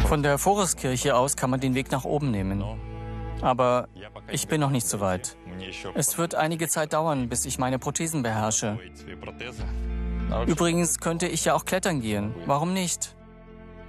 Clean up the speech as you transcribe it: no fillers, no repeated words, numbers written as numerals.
Von der Foreskirche aus kann man den Weg nach oben nehmen. Aber ich bin noch nicht so weit. Es wird einige Zeit dauern, bis ich meine Prothesen beherrsche. Übrigens könnte ich ja auch klettern gehen. Warum nicht?